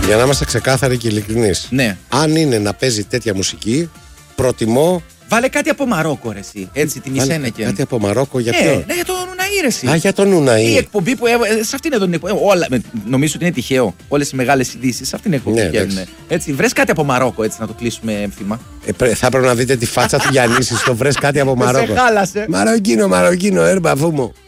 Για να είμαστε ξεκάθαροι και ειλικρινείς. Ναι. Αν είναι να παίζει τέτοια μουσική, προτιμώ. Βάλε κάτι από Μαρόκο, ρε εσύ. Έτσι, την Ισένεκεν. Κάτι από Μαρόκο, για ποιο? Ναι, για τον Ουναή, ρε εσύ. Α, για τον Ουναή. Η εκπομπή που σε αυτήν εδώ την εκπομπή. Νομίζω ότι είναι τυχαίο. Όλες οι μεγάλες ειδήσεις σε αυτήν την εκπομπή βγαίνουν. Έτσι, βρες κάτι από Μαρόκο, έτσι να το κλείσουμε έμφυμα. Θα πρέπει να δείτε τη φάτσα του Γιάννη στο βρες κάτι από Μαρόκο. Σε χάλασε. Μαροκίνο, έρμπα, αφού μου.